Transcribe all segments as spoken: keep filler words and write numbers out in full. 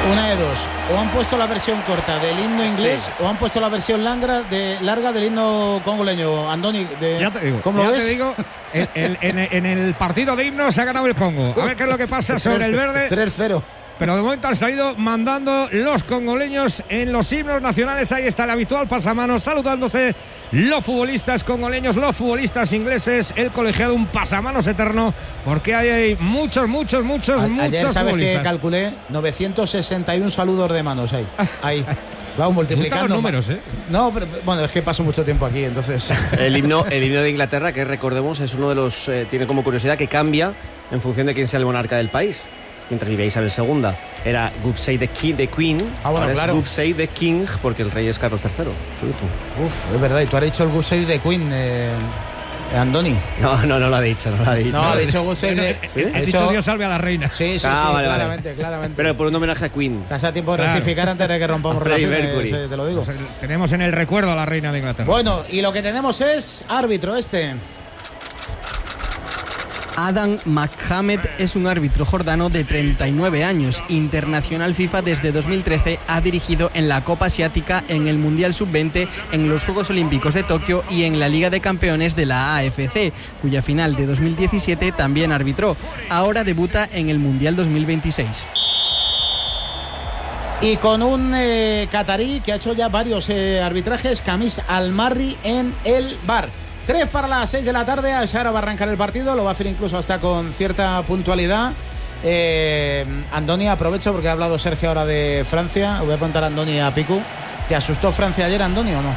Una de dos, o han puesto la versión corta del himno inglés, sí, o han puesto la versión larga, de, larga del himno congoleño. Andoni, de, ya te digo, ¿cómo lo ya ves? Te digo, el, el, en, en el partido de himno se ha ganado el Congo. A ver qué es lo que pasa sobre el verde. tres cero. Pero de momento han salido mandando los congoleños en los himnos nacionales. Ahí está el habitual pasamanos, saludándose los futbolistas congoleños, los futbolistas ingleses, el colegiado, un pasamanos eterno, porque hay muchos, muchos, muchos, A, muchos ayer, ¿sabes futbolistas. que calculé? novecientos sesenta y uno saludos de manos ahí. Ahí. Vamos multiplicando. Los números, ¿eh? No, pero bueno, es que paso mucho tiempo aquí, entonces. El himno, el himno de Inglaterra, que recordemos, es uno de los. Eh, tiene como curiosidad que cambia en función de quién sea el monarca del país. Mientras vivía Isabel segunda, era God Save the King, the Queen. Ah, bueno, ahora claro. Es God Save the King, porque el rey es Carlos tercero, su hijo. Uf, es verdad. Y tú has dicho el Good Save the Queen, eh, Andoni. No, no, no lo ha dicho, no lo ha dicho. No, ha dicho Good Save the... ¿Sí? He dicho Dios salve a la reina. Sí, sí, ah, sí, vale, claramente, vale. claramente. Pero por un homenaje a Queen. Estás a tiempo de Claro. rectificar antes de que rompamos relaciones, Mercury. eh, te lo digo. Pues tenemos en el recuerdo a la reina de Inglaterra. Bueno, y lo que tenemos es árbitro este. Adam McHamed es un árbitro jordano de treinta y nueve años, internacional FIFA desde dos mil trece, ha dirigido en la Copa Asiática, en el Mundial sub veinte, en los Juegos Olímpicos de Tokio y en la Liga de Campeones de la A F C, cuya final de dos mil diecisiete también arbitró. Ahora debuta en el Mundial dos mil veintiséis. Y con un eh, catarí que ha hecho ya varios eh, arbitrajes, Kamis Al-Marri en el V A R. Tres para las seis de la tarde, ahora va a arrancar el partido, lo va a hacer incluso hasta con cierta puntualidad. Eh, Andoni, aprovecho porque ha hablado Sergio ahora de Francia. Voy a preguntar a Andoni a Picu. ¿Te asustó Francia ayer, Andoni, o no?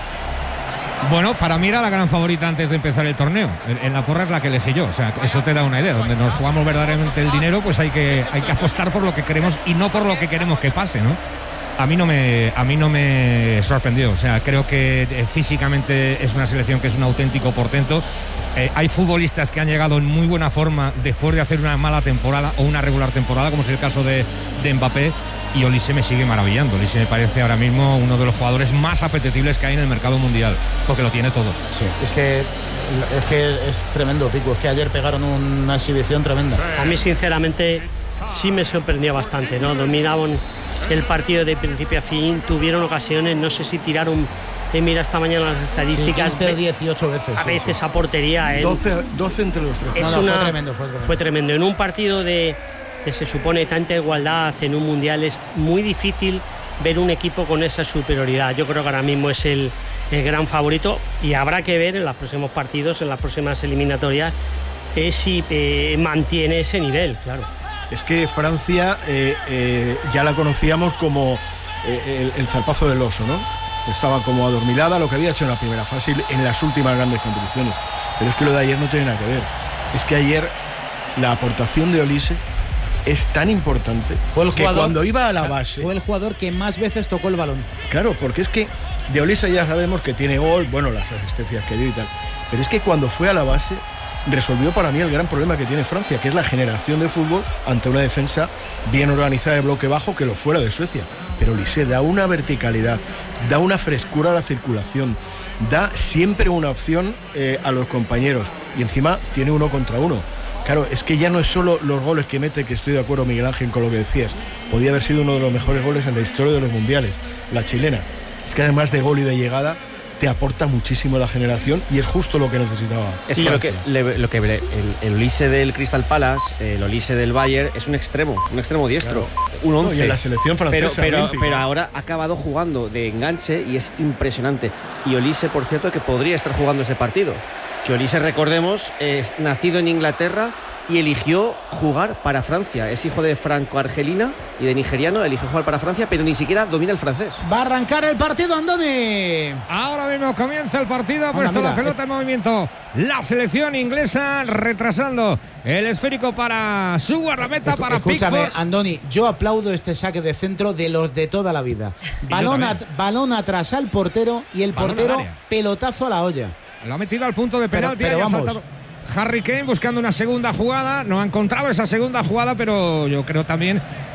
Bueno, para mí era la gran favorita antes de empezar el torneo. En, en la porra es la que elegí yo. O sea, eso te da una idea. Donde nos jugamos verdaderamente el dinero, pues hay que, hay que apostar por lo que queremos y no por lo que queremos que pase, ¿no? A mí no me a mí no me sorprendió, o sea, creo que eh, físicamente es una selección que es un auténtico portento. Eh, hay futbolistas que han llegado en muy buena forma después de hacer una mala temporada o una regular temporada, como es el caso de, de Mbappé, y Olise me sigue maravillando. Olise me parece ahora mismo uno de los jugadores más apetecibles que hay en el mercado mundial, porque lo tiene todo. Sí, es que es que es tremendo, Picu, es que ayer pegaron una exhibición tremenda. A mí sinceramente sí me sorprendió bastante, ¿no? Dominaban el partido de principio a fin, tuvieron ocasiones, no sé si tiraron, eh, mira esta mañana las estadísticas, sí, quince o dieciocho veces. a veces sí, a portería. ¿eh? doce, doce entre los tres. Es no, no, una, fue tremendo, fue tremendo. Fue tremendo. En un partido de, de se supone tanta igualdad en un mundial es muy difícil ver un equipo con esa superioridad. Yo creo que ahora mismo es el, el gran favorito y habrá que ver en los próximos partidos, en las próximas eliminatorias, eh, si eh, mantiene ese nivel, claro. Es que Francia eh, eh, ya la conocíamos como eh, el, el zarpazo del oso, ¿no? Estaba como adormilada, lo que había hecho en la primera fase y en las últimas grandes competiciones. Pero es que lo de ayer no tiene nada que ver. Es que ayer la aportación de Olise es tan importante fue el jugador, que cuando iba a la base... Fue el jugador que más veces tocó el balón. Claro, porque es que de Olise ya sabemos que tiene gol, bueno, las asistencias que dio y tal. Pero es que cuando fue a la base resolvió para mí el gran problema que tiene Francia, que es la generación de fútbol ante una defensa bien organizada de bloque bajo que lo fuera de Suecia. Pero Olise da una verticalidad, da una frescura a la circulación, da siempre una opción eh, a los compañeros y encima tiene uno contra uno. Claro, es que ya no es solo los goles que mete, que estoy de acuerdo, Miguel Ángel, con lo que decías. Podía haber sido uno de los mejores goles en la historia de los mundiales, la chilena. Es que además de gol y de llegada te aporta muchísimo la generación y es justo lo que necesitaba. Es que lo que, le, lo que el, el Olise del Crystal Palace, el Olise del Bayern, es un extremo, un extremo diestro, claro. Un once. No, y en la selección francesa. Pero, pero, pero ahora ha acabado jugando de enganche y es impresionante. Y Olise, por cierto, que podría estar jugando ese partido. Que Olise, recordemos, es nacido en Inglaterra y eligió jugar para Francia. Es hijo de franco-argelina y de nigeriano, eligió jugar para Francia, pero ni siquiera domina el francés. Va a arrancar el partido, Andoni. Ahora mismo comienza el partido, ha puesto mira, la pelota eh. en movimiento. La selección inglesa retrasando el esférico para su guardameta, para Escúchame, Pickford. Andoni, yo aplaudo este saque de centro de los de toda la vida. Balón, at, balón atrás al portero y el balón portero pelotazo a la olla. Lo ha metido al punto de penalti. Pero, pero vamos. Harry Kane buscando una segunda jugada, no ha encontrado esa segunda jugada, pero yo creo también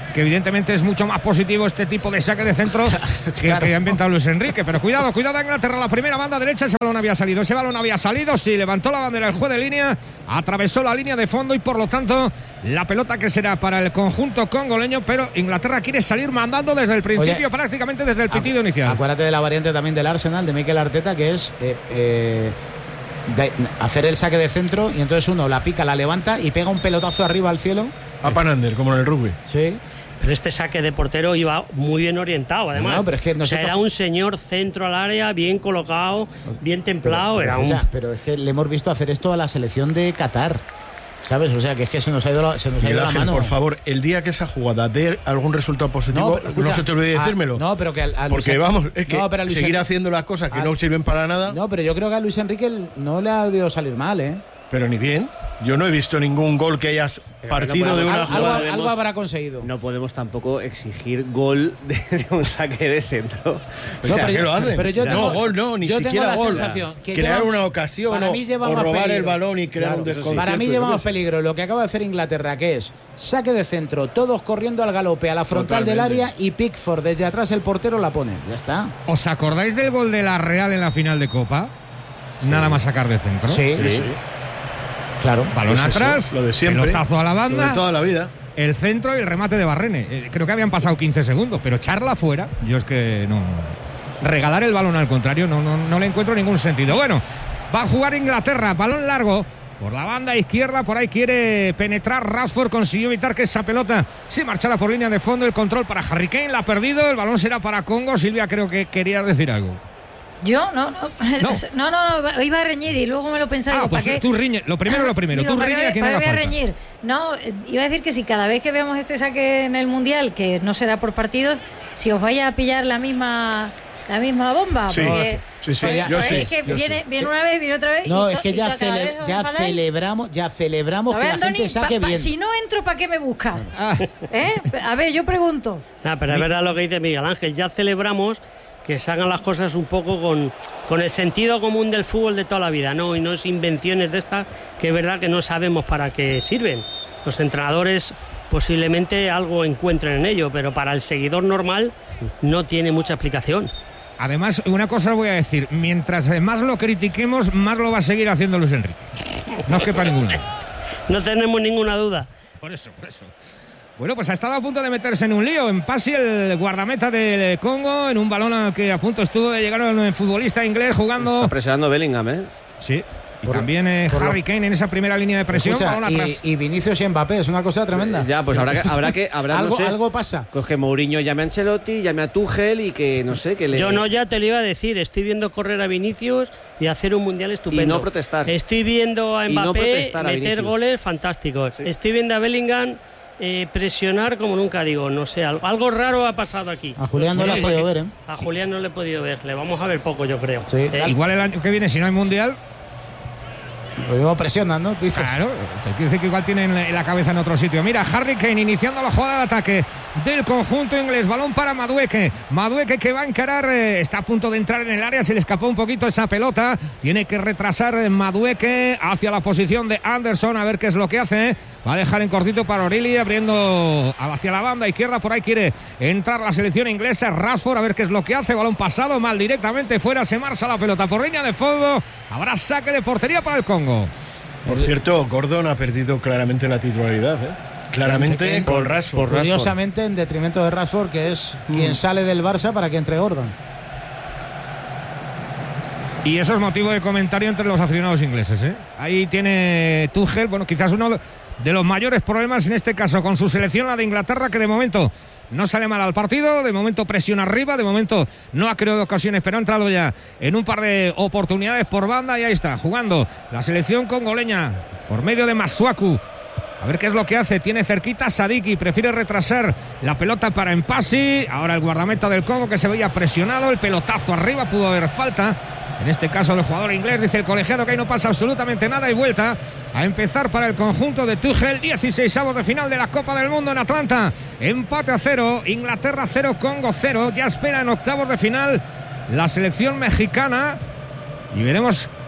que evidentemente es mucho más positivo este tipo de saque de centro que Claro. el que ha inventado Luis Enrique. Pero cuidado, cuidado a Inglaterra, la primera banda derecha, ese balón había salido, ese balón había salido, sí, levantó la bandera el juez de línea, atravesó la línea de fondo y por lo tanto la pelota que será para el conjunto congoleño, pero Inglaterra quiere salir mandando desde el principio, Oye, prácticamente desde el pitido Acu- inicial. Acuérdate de la variante también del Arsenal, de Mikel Arteta, que es eh, eh, de- hacer el saque de centro y entonces uno la pica, la levanta y pega un pelotazo arriba al cielo. A Panander, como en el rugby. Sí. Pero este saque de portero iba muy bien orientado, además. No, pero es que no o sea, sé era cómo- un señor centro al área, bien colocado, bien templado. Pero, era pero, un... escucha, pero es que le hemos visto hacer esto a la selección de Qatar, ¿sabes? O sea, que es que se nos ha ido la, se nos ha ido Miguel la Ángel, mano. por favor, el día que esa jugada dé algún resultado positivo, no, pero escucha, se te olvide a- decírmelo. no, pero que al- a Luis Porque Enrique- vamos, es que no, pero a Luis seguir Enrique- haciendo las cosas que a- no sirven para nada, No, pero yo creo que a Luis Enrique no le ha debido salir mal, ¿eh? pero ni bien. Yo no he visto ningún gol que hayas partido de una Algo, jugada. algo- algo habrá conseguido. No podemos tampoco exigir gol de, de un saque de centro. O No, sea, ¿Qué lo hacen? pero yo no, tengo- gol no, ni yo tengo siquiera la gol. sensación que Crear lleva- una ocasión para o, mí lleva o más robar peligro. el balón y crear Claro, un eso sí. desconcierto. Para mí yo lleva qué más sé. peligro lo que acaba de hacer Inglaterra, que es saque de centro, todos corriendo al galope a la frontal del Totalmente. área y Pickford desde atrás el portero la pone. Ya está. ¿Os acordáis del gol de la Real en la final de Copa? Nada más sacar de centro. Sí, Sí, sí. claro. Balón Pues eso, atrás, lo de siempre. pelotazo a la Lo banda, de toda la vida. el centro y el remate de Barrene. Eh, creo que habían pasado quince segundos, pero echarla fuera, yo es que no. Regalar el balón al contrario, no, no, no le encuentro ningún sentido. Bueno, va a jugar Inglaterra, balón largo. Por la banda izquierda, por ahí quiere penetrar Rashford, consiguió evitar que esa pelota se marchara por línea de fondo. El control para Harry Kane, la ha perdido, el balón será para Congo. Silvia, creo que querías decir algo. Yo, no, no. No. No, no, no, iba a reñir y luego me lo pensaba. Ah, digo, pues ¿para qué? tú riñe, lo primero lo primero, Digo, tú ¿para riñe qué- a quien para haga qué voy a falta. reñir? No, eh, iba a decir que si cada vez que veamos este saque en el Mundial, que no será por partidos, si os vaya a pillar la misma la misma bomba. Sí, porque, sí, sí, porque, yo joder, sí, es que yo viene, sí. viene una vez, viene otra vez. y No, to- es que y ya, to- cada cele- vez os ya enfadáis. celebramos, ya celebramos A que ver, la Andoni, gente saque pa- pa- bien. si no entro, ¿para qué me buscas? Ah, ¿Eh? A ver, yo pregunto. Ah, pero es verdad lo que dice Miguel Ángel. Ya celebramos que se hagan las cosas un poco con, con el sentido común del fútbol de toda la vida, ¿no? Y no es invenciones de estas que es verdad que no sabemos para qué sirven. Los entrenadores posiblemente algo encuentren en ello, pero para el seguidor normal no tiene mucha explicación. además, una cosa os voy a decir, mientras más lo critiquemos, más lo va a seguir haciendo Luis Enrique. No os quepa ninguna duda. No tenemos ninguna duda. Por eso, por eso. Bueno, pues ha estado a punto de meterse en un lío. En Pasi, el guardameta del Congo, en un balón al que a punto estuvo de llegar el futbolista inglés jugando. Está presionando Bellingham, ¿eh? Sí. Y Por- también eh, por lo- Harry Kane en esa primera línea de presión. Escucha, balón atrás. y, y Vinicius y Mbappé, es una cosa tremenda. Ya, pues habrá que, habrá que, habrá, algo, no sé, algo pasa. pues que Mourinho llame a Ancelotti, llame a Tuchel y que, no sé, que le... Yo no, ya te lo iba a decir. Estoy viendo correr a Vinicius y hacer un mundial estupendo. Y no protestar. Estoy viendo a Y no Mbappé protestar a meter Vinicius. goles fantásticos. Estoy viendo a Bellingham eh, presionar como nunca. Digo, no sé, algo, algo raro ha pasado aquí. A Julián no sé, lo has podido ver, ¿eh? A Julián no le he podido ver. Le vamos a ver poco, yo creo. Sí, Eh, Igual el año que viene, si no hay mundial, Lo mismo presionan, ¿no? Dices. claro, te quiere decir que igual tienen la la cabeza en otro sitio. Mira, Harry Kane iniciando la jugada de ataque del conjunto inglés. Balón para Madueke. Madueke que va a encarar, eh, está a punto de entrar en el área. Se le escapó un poquito esa pelota. Tiene que retrasar eh, Madueke hacia la posición de Anderson. A ver qué es lo que hace. Va a dejar en cortito para O'Reilly, abriendo hacia la banda izquierda. Por ahí quiere entrar la selección inglesa. Rashford, a ver qué es lo que hace. Balón pasado mal directamente fuera. Se marcha la pelota por línea de fondo. Habrá saque de portería para el Congo. Por cierto, Gordon ha perdido claramente la titularidad, ¿eh? Claramente En- con Rashford. Curiosamente, en detrimento de Rashford, que es quien sale del Barça para que entre Gordon. Y eso es motivo de comentario entre los aficionados ingleses, ¿eh? Ahí tiene Tuchel, bueno, quizás uno de los mayores problemas en este caso con su selección, la de Inglaterra, que de momento no sale mal al partido, de momento presiona arriba, de momento no ha creado ocasiones, pero ha entrado ya en un par de oportunidades por banda y ahí está, jugando la selección congoleña por medio de Masuaku. A ver qué es lo que hace. Tiene cerquita Sadiki. Prefiere retrasar la pelota para Empasi. Ahora el guardameta del Congo que se veía presionado. El pelotazo arriba. Pudo haber falta. En este caso del jugador inglés. Dice el colegiado que ahí no pasa absolutamente nada. Y vuelta a empezar para el conjunto de Tuchel. dieciseisavos de final de la Copa del Mundo en Atlanta. Empate a cero. Inglaterra cero, Congo cero. Ya espera en octavos de final la selección mexicana. Y veremos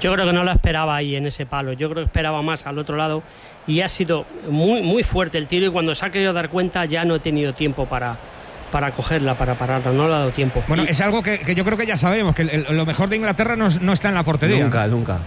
Yo creo que no lo esperaba ahí en ese palo, yo creo que esperaba más al otro lado y ha sido muy, muy fuerte el tiro y cuando se ha querido dar cuenta ya no he tenido tiempo para, para cogerla, para pararla, no le ha dado tiempo. Bueno, y, es algo que, que yo creo que ya sabemos, que el, el, lo mejor de Inglaterra no, no está en la portería. Nunca, ¿no? nunca.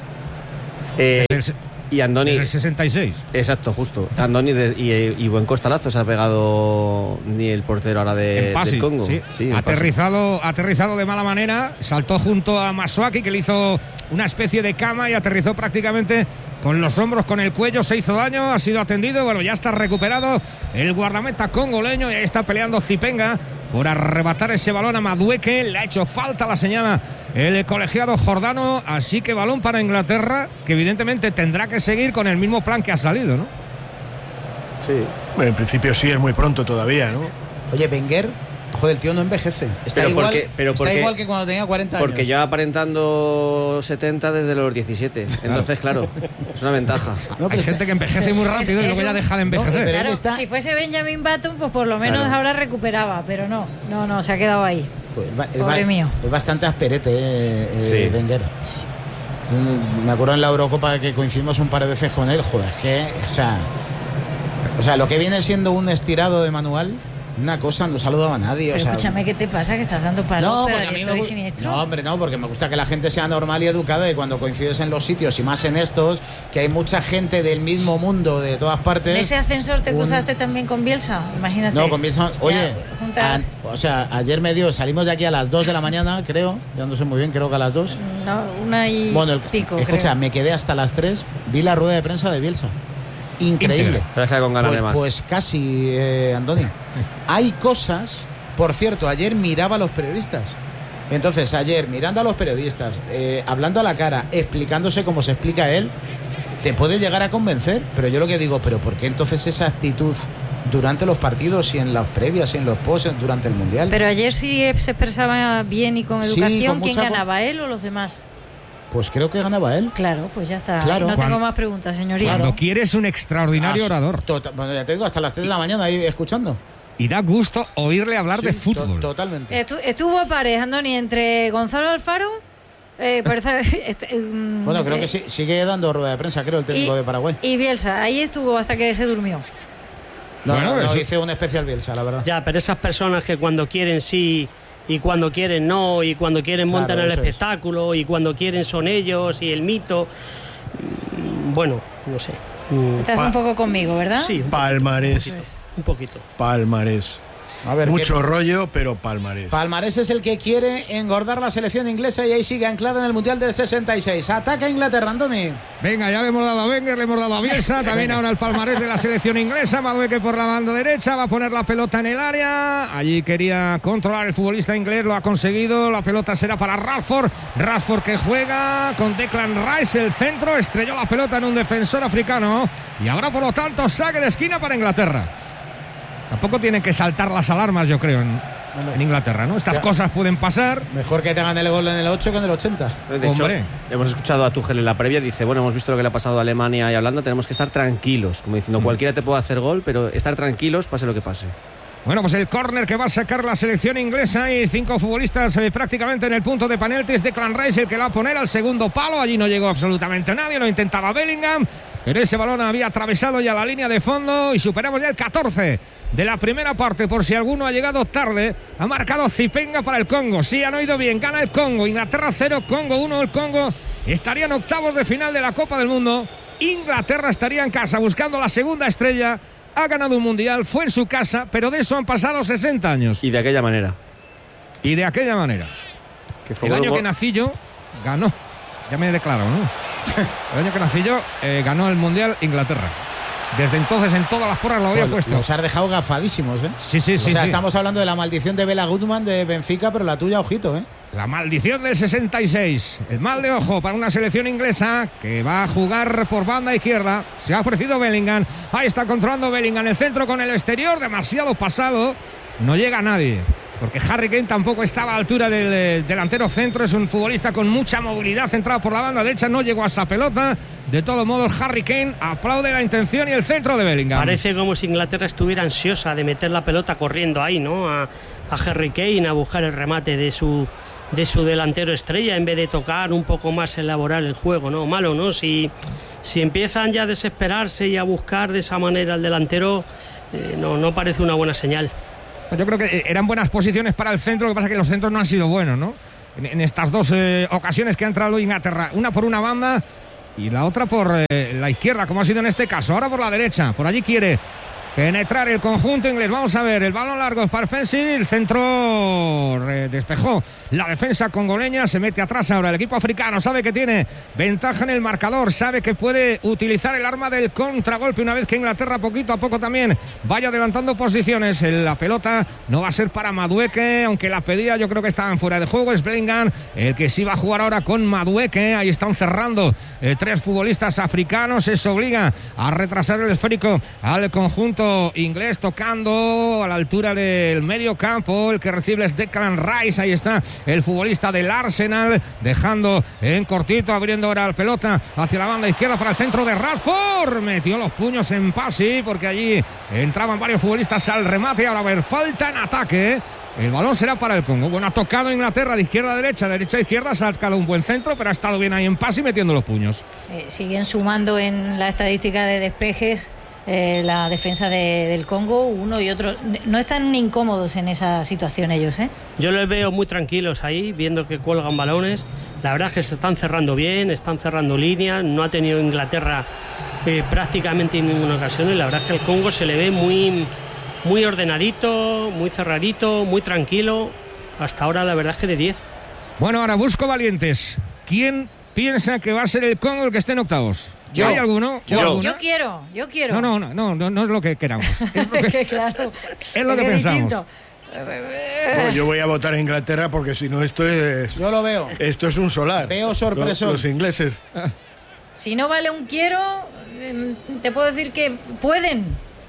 Eh, El, y Andoni. el sesenta y seis. Exacto, justo. Andoni de, y, y buen costalazo se ha pegado ni el portero ahora de, En Pasi, del Congo. sí. Sí, en aterrizado, aterrizado de mala manera, saltó junto a Masuaki, que le hizo una especie de cama y aterrizó prácticamente con los hombros, con el cuello, se hizo daño, ha sido atendido, bueno, ya está recuperado el guardameta congoleño y ahí está peleando Zipenga por arrebatar ese balón a Madueke. Le ha hecho falta, la señala el colegiado jordano, así que balón para Inglaterra, que evidentemente tendrá que seguir con el mismo plan que ha salido, ¿no? Sí. Bueno, en principio sí, es muy pronto todavía, ¿no? Oye, Wenger, joder, el tío no envejece. Está, Pero igual, porque- pero está porque- igual que cuando tenía cuarenta años. Porque lleva aparentando setenta desde los diecisiete. Entonces, claro, es una ventaja. No, Hay pero gente está- que envejece muy rápido y luego ya deja de envejecer. pero él Claro, está- si fuese Benjamin Button, pues por lo menos Claro. ahora recuperaba, pero no, no, no, se ha quedado ahí. Pues va- es Pobre ba- mío. Es bastante asperete, eh, eh, Sí. Wenger. Me acuerdo en la Eurocopa que coincidimos un par de veces con él. Joder, es que, o sea, o sea, lo que viene siendo un estirado de manual, una cosa, no saludaba a nadie. Pero o sea, escúchame, ¿qué te pasa? Que estás dando palos, no, pero porque a mí me estoy gu- siniestro. no, hombre, no, porque me gusta que la gente sea normal y educada y cuando coincides en los sitios y más en estos, que hay mucha gente del mismo mundo de todas partes. ¿En ese ascensor te un- cruzaste también con Bielsa? Imagínate. No, comienza. Oye, Ya, juntar- a- o sea, ayer me dio, salimos de aquí a las dos de la mañana, creo, ya no sé muy bien, creo que a las dos. No, una y Bueno, el- pico. escucha, creo. me quedé hasta las tres, vi la rueda de prensa de Bielsa. Increíble. Increíble. Te has quedado con ganas Pues, de más. pues casi, eh, Andoni. Hay cosas, por cierto, ayer miraba a los periodistas. Entonces, ayer mirando a los periodistas, eh, hablando a la cara, explicándose cómo se explica él, te puede llegar a convencer. Pero yo lo que digo, ¿pero por qué entonces esa actitud durante los partidos y en las previas y en los posts durante el Mundial? Pero ayer sí se expresaba bien y con Sí, educación. con ¿Quién mucha- ganaba, él o los demás? Pues creo que ganaba él. Claro, pues ya está. Claro. no Cuando- tengo más preguntas, señorita. Cuando quieres un extraordinario Ah, orador. tota- bueno, ya te digo, hasta las tres de la mañana ahí escuchando. Y da gusto oírle hablar de Sí, fútbol. to- totalmente. Estu- estuvo a pares, Andoni, entre Gonzalo Alfaro. Eh, parece- este, mm, Bueno, creo eh, que sí- sigue dando rueda de prensa, creo, el técnico y- de Paraguay. Y Bielsa, ahí estuvo hasta que se durmió. No, Bueno, no, no, eso- hice un especial Bielsa, la verdad. Ya, pero esas personas que cuando quieren sí y cuando quieren no, y cuando quieren Claro, montan el eso es. espectáculo, y cuando quieren son ellos, y el mito. Mm, Bueno, no sé. Mm, Estás Pa- un poco conmigo, ¿verdad? Sí, un Palmarés. Pues, un poquito. Palmarés. A ver, Mucho ¿qué- rollo, pero palmarés. Palmarés es el que quiere engordar la selección inglesa y ahí sigue anclada en el Mundial del sesenta y seis. Ataca Inglaterra, Andoni. Venga, ya le hemos dado a Wenger, le hemos dado a Bielsa, también ahora el palmarés de la selección inglesa. Madueke por la banda derecha, va a poner la pelota en el área. Allí quería controlar el futbolista inglés, lo ha conseguido. La pelota será para Rashford. Rashford que juega con Declan Rice, el centro, estrelló la pelota en un defensor africano. Y ahora, por lo tanto, saque de esquina para Inglaterra. Tampoco tienen que saltar las alarmas, yo creo, en, en Inglaterra, ¿no? Estas Ya. cosas pueden pasar. Mejor que te hagan el gol en el ocho que en el ochenta. De hecho, Hombre. hemos escuchado a Tuchel en la previa, dice, bueno, hemos visto lo que le ha pasado a Alemania y a Holanda, tenemos que estar tranquilos, como diciendo, cualquiera te puede hacer gol, pero estar tranquilos, pase lo que pase. Bueno, pues el córner que va a sacar la selección inglesa y cinco futbolistas eh, prácticamente en el punto de penaltis. Declan Rice el que va a poner al segundo palo. Allí no llegó absolutamente nadie, lo intentaba Bellingham, pero ese balón había atravesado ya la línea de fondo y superamos ya el catorce de la primera parte. Por si alguno ha llegado tarde, ha marcado Zipenga para el Congo. Sí, han oído bien, gana el Congo. Inglaterra cero, Congo uno. El Congo estaría en octavos de final de la Copa del Mundo. Inglaterra estaría en casa buscando la segunda estrella. Ha ganado un mundial, fue en su casa, pero de eso han pasado sesenta años. Y de aquella manera. Y de aquella manera. Que fue El año algo- que nací yo, ganó. Ya me declaro, ¿no? El año que nací yo, eh, ganó el mundial Inglaterra. Desde entonces en todas las porras lo había puesto. Los has dejado gafadísimos, ¿eh? Sí, sí, sí. o sea, sí. estamos hablando de la maldición de Bela Goodman de Benfica, pero la tuya, ojito, ¿eh? La maldición del sesenta y seis. El mal de ojo para una selección inglesa que va a jugar por banda izquierda. Se ha ofrecido Bellingham. Ahí está controlando Bellingham. El centro con el exterior. Demasiado pasado. No llega nadie. Porque Harry Kane tampoco estaba a la altura del eh, delantero centro. Es un futbolista con mucha movilidad centrado por la banda derecha. No llegó a esa pelota. De todos modos, Harry Kane aplaude la intención y el centro de Bellingham. Parece como si Inglaterra estuviera ansiosa de meter la pelota corriendo ahí, ¿no? A, a Harry Kane a buscar el remate de su de su delantero estrella en vez de tocar un poco más, elaborar el juego, ¿no? Malo, ¿no? Si, si empiezan ya a desesperarse y a buscar de esa manera al delantero, eh, no, no parece una buena señal. Yo creo que eran buenas posiciones para el centro, lo que pasa es que los centros no han sido buenos, ¿no? En, en estas dos eh, ocasiones que ha entrado Inglaterra, una por una banda y la otra por eh, la izquierda, como ha sido en este caso. Ahora por la derecha, por allí quiere penetrar el conjunto inglés. Vamos a ver, el balón largo es para Spencer, el centro despejó la defensa congoleña, se mete atrás ahora el equipo africano, sabe que tiene ventaja en el marcador, sabe que puede utilizar el arma del contragolpe una vez que Inglaterra poquito a poco también vaya adelantando posiciones. La pelota no va a ser para Madueke, aunque la pedía, yo creo que estaban fuera de juego. Es Bellingham el que sí va a jugar ahora con Madueke. Ahí están cerrando eh, tres futbolistas africanos, eso obliga a retrasar el esférico al conjunto inglés, tocando a la altura del medio campo. El que recibe es Declan Rice. Ahí está el futbolista del Arsenal, dejando en cortito, abriendo ahora la pelota hacia la banda izquierda para el centro de Rashford. Metió los puños en pase porque allí entraban varios futbolistas al remate. Ahora a ver, falta en ataque. El balón será para el Congo. Bueno, ha tocado Inglaterra de izquierda a derecha, derecha a izquierda, se ha sacado un buen centro, pero ha estado bien ahí en pase y metiendo los puños. Eh, siguen sumando en la estadística de despejes eh, la defensa de, del Congo, uno y otro. No están incómodos en esa situación ellos, ¿eh? Yo los veo muy tranquilos ahí, viendo que cuelgan balones. La verdad es que se están cerrando bien, están cerrando líneas. No ha tenido Inglaterra eh, prácticamente en ninguna ocasión, y la verdad es que el Congo se le ve muy... muy ordenadito, muy cerradito, muy tranquilo. Hasta ahora la verdad es que de diez. Bueno, ahora busco valientes. ¿Quién piensa que va a ser el Congo el que esté en octavos? Yo. ¿Hay alguno? Yo, yo quiero, yo quiero. No, no, no, no, no es lo que queramos. Es lo que, claro, es lo que es pensamos. distinto. No, yo voy a votar a Inglaterra porque si no esto es... Yo lo veo. Esto es un solar. Veo sorpresón. Los, los ingleses. Si no vale un quiero, te puedo decir que pueden.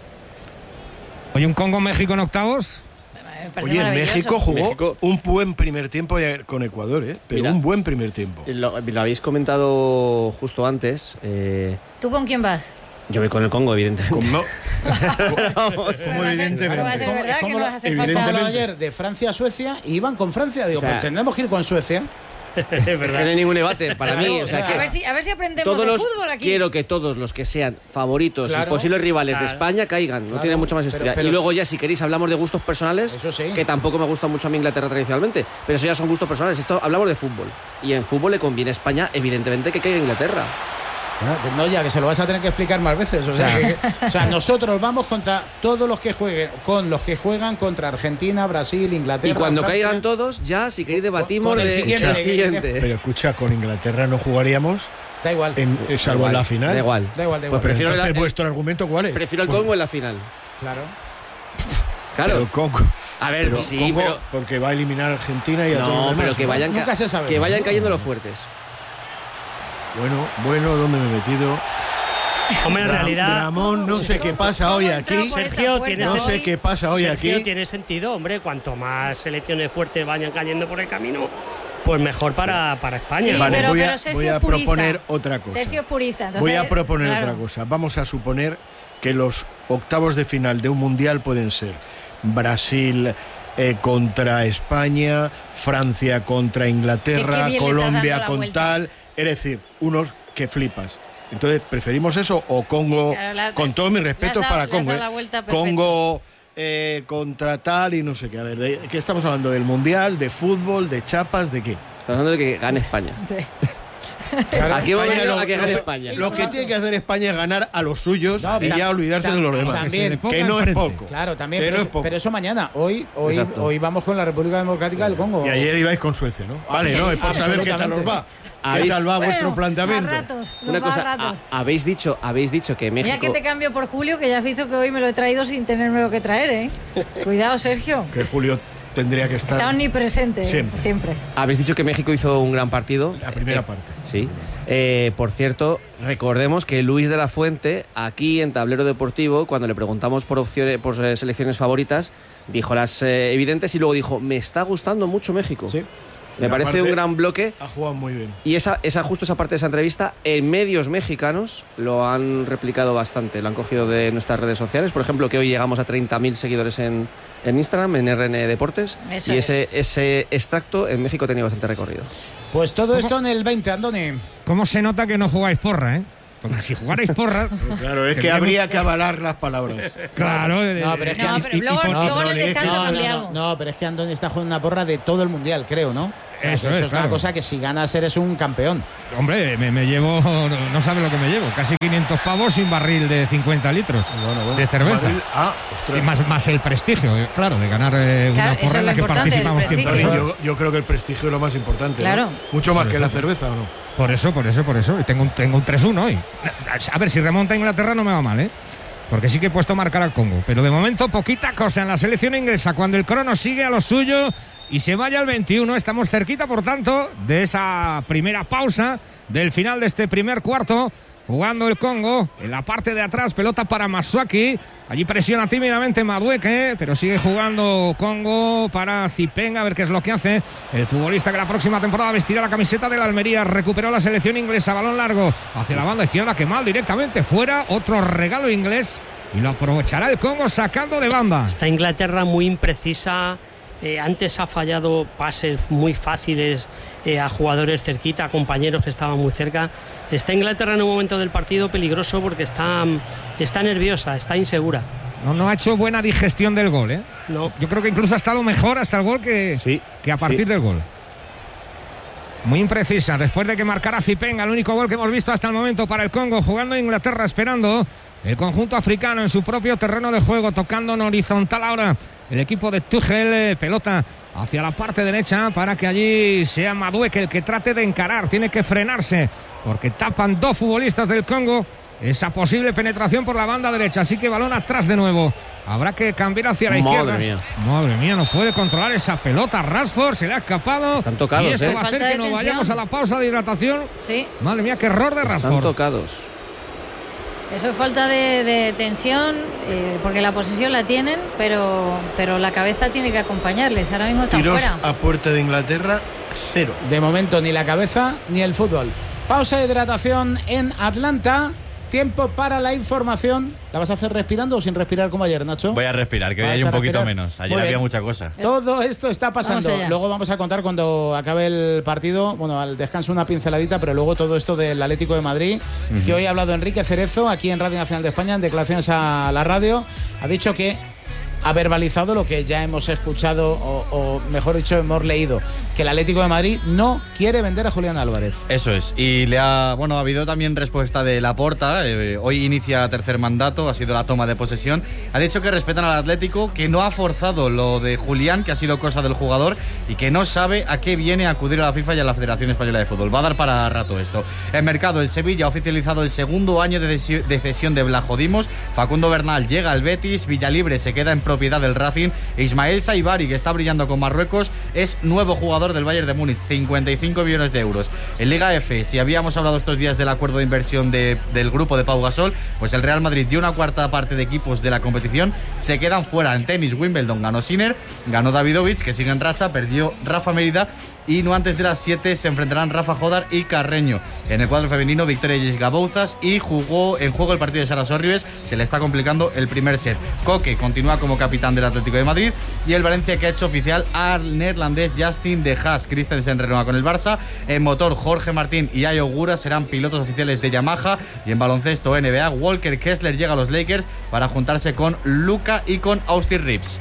Oye, ¿un Congo-México en octavos? Oye, México jugó México. un buen primer tiempo con Ecuador, ¿eh? Pero Mira, un buen primer tiempo. Lo, lo habéis comentado justo antes. Eh, ¿Tú con quién vas? yo voy con el Congo, evidentemente. Como no, Pero vamos, como va a ser- evidentemente. pero va a ser ¿Cómo- verdad que cómo no lo- vas a hacer Hemos falta. hablado ayer de Francia a Suecia y iban con Francia. Digo, O sea, pues tendremos que ir con Suecia. Es es que verdad. no hay ningún debate para Claro, mí. O sea, o sea, que A ver si, a ver si aprendemos todos de los, fútbol aquí. quiero que todos los que sean favoritos Claro. y posibles rivales Claro. de España caigan. No Claro, tiene mucho más pero- historia. pero- y luego ya, si queréis, hablamos de gustos personales. Eso sí. Que tampoco me gusta mucho a mí Inglaterra tradicionalmente. Pero eso ya son gustos personales. Esto hablamos de fútbol. Y en fútbol le conviene a España, evidentemente, que caiga Inglaterra. Ah, pues no, ya que se lo vas a tener que explicar más veces. O sea, que- o sea, nosotros vamos contra todos los que jueguen, con los que juegan contra Argentina, Brasil, Inglaterra. Y cuando Francia. caigan todos, ya, si queréis, debatimos con el de siguiente, el que- siguiente. Pero escucha, con Inglaterra no jugaríamos, Da igual. en, eh, salvo igual, en la final. Da igual. Da igual, da igual. Pues Prefiero entonces, la- ¿vuestro argumento cuál es? Prefiero el Pues- Congo en la final. Claro. Claro. Pero Congo. A ver, Pero sí, Congo, pero. porque va a eliminar a Argentina y a todos los No, demás, pero que ¿no? vayan, ca- Nunca se sabe. que vayan cayendo los fuertes. Bueno, bueno, ¿dónde me he metido? Hombre, en Ram- realidad, Ramón, no sé qué pasa hoy aquí. Sergio, tienes No el- sé qué pasa hoy Sergio, aquí. tiene sentido, hombre. Cuanto más selecciones fuertes vayan cayendo por el camino, pues mejor para, para España. Sí, Vale, pero, voy a- pero Sergio voy a es purista. proponer otra cosa. Sergio es purista. Entonces, Voy a proponer claro. otra cosa. Vamos a suponer que los octavos de final de un mundial pueden ser Brasil eh, contra España, Francia contra Inglaterra, Qué- qué bien le estás Colombia dando la con vuelta. tal. Es decir, unos que flipas. Entonces, ¿preferimos eso o Congo? Claro, la- con todos mis le has respetos dado- para le has Congo. dado ¿eh? la vuelta perfecta. Congo eh, contra tal y no sé qué. A ver, ¿de qué estamos hablando? ¿Del mundial? ¿De fútbol? ¿De chapas? ¿De qué? Estamos hablando de que gane España. Claro, Aquí hemos España venido lo- a que gane lo- España. Lo que tiene que hacer España es ganar a los suyos No, y ta- ya olvidarse ta- de los demás. también. Que no es poco. Claro, también. Que Pero, no es- es poco. pero eso mañana. Hoy, hoy, Exacto. hoy vamos con la República Democrática del Congo. Y ayer ibais con Suecia, ¿no? Vale, sí, no, es por saber qué tal os va. ¿Qué Habéis- tal va Bueno, vuestro planteamiento? a ratos, nos Una va a cosa, ratos. ha- habéis dicho, habéis dicho que México. Mira que te cambio por Julio, que ya has visto que hoy me lo he traído sin tenerme lo que traer, ¿eh? Cuidado, Sergio. Que Julio tendría que estar Está omnipresente, ¿eh? Siempre. Siempre. Habéis dicho que México hizo un gran partido. la primera Eh, parte. Sí. Eh, por cierto, recordemos que Luis de la Fuente, aquí en Tablero Deportivo, cuando le preguntamos por opciones, por eh, selecciones favoritas, dijo las eh, evidentes y luego dijo: me está gustando mucho México. Sí. Me parece un gran bloque. Ha jugado muy bien. Y esa, esa justo esa parte de esa entrevista en medios mexicanos lo han replicado bastante. Lo han cogido de nuestras redes sociales. Por ejemplo, que hoy llegamos a treinta mil seguidores en, en Instagram, en R N Deportes. Eso y ese, es. ese extracto en México ha tenido bastante recorrido. Pues todo esto en el veinte, Andoni. ¿Cómo se nota que no jugáis porra, eh? Porque si jugarais porra... Claro, es que tendríamos- habría que avalar las palabras. Claro. eh, No, pero es que No, a mí- pero y- y luego, por- luego en no, el no, descanso no, nos no, liamos. no, no, pero es que Andoni está jugando una porra de todo el mundial, creo, ¿no? O sea, Eso que es, es claro. una cosa que si ganas eres un campeón. Hombre, me, me llevo, no, no sabe lo que me llevo, casi quinientos pavos sin barril de cincuenta litros de cerveza. Madrid- Ah, ostras. Y más, más el prestigio, eh, claro, de ganar eh, Claro, una eso porra es en la lo que importante, el participamos cien por Tony, ciento. yo, yo creo que el prestigio es lo más importante. ¿no? Claro. Mucho más Por que eso. la cerveza, ¿o no? Por eso, por eso, por eso. Y tengo un, tengo un tres uno hoy. A ver, si remonta a Inglaterra no me va mal, ¿eh? Porque sí que he puesto a marcar al Congo. Pero de momento poquita cosa en la selección inglesa. Cuando el crono sigue a lo suyo y se vaya al veintiuno, estamos cerquita, por tanto, de esa primera pausa, del final de este primer cuarto. Jugando el Congo en la parte de atrás, pelota para Masuaki. Allí presiona tímidamente Madueke, pero sigue jugando Congo para Zipenga, a ver qué es lo que hace. El futbolista que la próxima temporada vestirá la camiseta de la Almería. Recuperó la selección inglesa, balón largo hacia la banda izquierda, que mal directamente fuera. Otro regalo inglés y lo aprovechará el Congo sacando de banda. Está Inglaterra muy imprecisa. Eh, antes ha fallado pases muy fáciles eh, a jugadores cerquita, a compañeros que estaban muy cerca. Está Inglaterra en un momento del partido peligroso porque está, está nerviosa, está insegura. No, no ha hecho buena digestión del gol, ¿eh? No. Yo creo que incluso ha estado mejor hasta el gol que, Sí, que a partir sí. del gol. Muy imprecisa, después de que marcara Zipenga, el único gol que hemos visto hasta el momento para el Congo, jugando Inglaterra, esperando el conjunto africano en su propio terreno de juego, tocando en horizontal ahora el equipo de Tuchel, eh, pelota hacia la parte derecha para que allí sea Madueke el que trate de encarar, tiene que frenarse porque tapan dos futbolistas del Congo esa posible penetración por la banda derecha, así que balón atrás de nuevo. Habrá que cambiar hacia la Madre izquierda. mía. Madre mía, no puede controlar esa pelota. Rashford se le ha escapado. Están tocados, y esto ¿eh? va a hacer Falta de que nos tensión. vayamos a la pausa de hidratación. Sí, Madre mía, qué error de Están Rashford. tocados. eso es falta de, de tensión, eh, porque la posición la tienen, pero, pero la cabeza tiene que acompañarles. Ahora mismo están Tiros fuera. a puerta de Inglaterra, cero. De momento ni la cabeza ni el fútbol. Pausa de hidratación en Atlanta. Tiempo para la información. ¿La vas a hacer respirando o sin respirar como ayer, Nacho? Voy a respirar, que hoy Vas hay a un poquito respirar. menos. Ayer Muy había bien. mucha cosa. Todo esto está pasando. Vamos allá. Luego vamos a contar cuando acabe el partido. Bueno, al descanso una pinceladita, pero luego todo esto del Atlético de Madrid, que hoy ha hablado Enrique Cerezo aquí en Radio Nacional de España, en declaraciones a la radio. Ha dicho que ha verbalizado lo que ya hemos escuchado, o, o mejor dicho, hemos leído, que el Atlético de Madrid no quiere vender a Julián Álvarez. Eso es. Y le ha, bueno, ha habido también respuesta de Laporta. Eh, hoy inicia tercer mandato, ha sido la toma de posesión. Ha dicho que respetan al Atlético, que no ha forzado lo de Julián, que ha sido cosa del jugador y que no sabe a qué viene a acudir a la FIFA y a la Federación Española de Fútbol. Va a dar para rato esto. En mercado, el Sevilla ha oficializado el segundo año de cesi- de cesión de Blajodimos. Facundo Bernal llega al Betis, Villalibre se queda en propiedad del Racing. Ismael Saibari, que está brillando con Marruecos, es nuevo jugador del Bayern de Múnich, cincuenta y cinco millones de euros. En Liga F, si habíamos hablado estos días del acuerdo de inversión de, del grupo de Pau Gasol, pues el Real Madrid y una cuarta parte de equipos de la competición se quedan fuera. En tenis, Wimbledon ganó Sinner, ganó Davidovich, que sigue en racha, perdió Rafa Mérida, y no antes de las siete se enfrentarán Rafa Jodar y Carreño. En el cuadro femenino, Victoria Yesga Bouzas, y jugó en juego el partido de Sara Sorribes. Se le está complicando el primer set. Coque continúa como capitán del Atlético de Madrid, y el Valencia, que ha hecho oficial al neerlandés Justin de Haas. Christensen renueva con el Barça. En motor, Jorge Martín y Ayo Gura serán pilotos oficiales de Yamaha. Y en baloncesto N B A, Walker Kessler llega a los Lakers para juntarse con Luka y con Austin Reeves.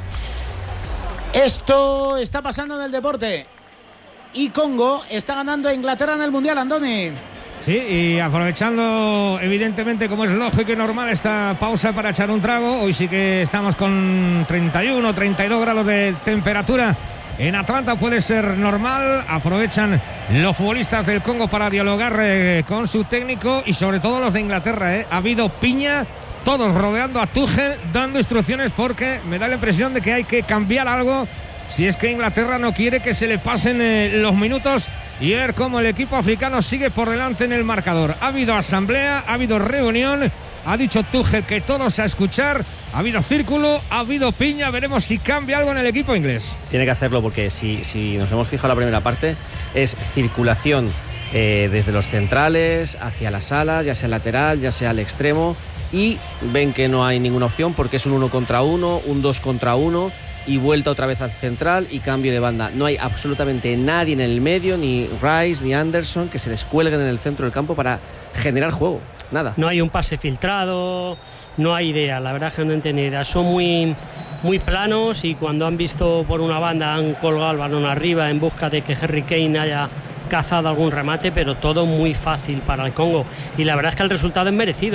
Esto está pasando en el deporte. Y Congo está ganando a Inglaterra en el Mundial, Andoni. Sí, y aprovechando evidentemente, como es lógico y normal, esta pausa para echar un trago. Hoy sí que estamos con treinta y uno, treinta y dos grados de temperatura. En Atlanta puede ser normal. Aprovechan los futbolistas del Congo para dialogar eh, con su técnico, y sobre todo los de Inglaterra. Eh. Ha habido piña, todos rodeando a Tuchel, dando instrucciones, porque me da la impresión de que hay que cambiar algo si es que Inglaterra no quiere que se le pasen eh, los minutos y ver cómo el equipo africano sigue por delante en el marcador. Ha habido asamblea, ha habido reunión, Ha dicho Tuchel que todos a escuchar. Ha habido círculo, ha habido piña. Veremos si cambia algo en el equipo inglés. Tiene que hacerlo porque si, si nos hemos fijado en la primera parte, es circulación eh, desde los centrales hacia las alas, ya sea lateral, ya sea al extremo, y ven que no hay ninguna opción porque es un uno contra uno, un dos contra uno y vuelta otra vez al central y cambio de banda. No hay absolutamente nadie en el medio, ni Rice ni Anderson, que se descuelguen en el centro del campo para generar juego. Nada. No hay un pase filtrado, no hay idea, la verdad que no entiendo idea. Son muy, muy planos y cuando han visto por una banda han colgado el balón arriba en busca de que Harry Kane haya cazado algún remate, pero todo muy fácil para el Congo. Y la verdad es que el resultado es merecido.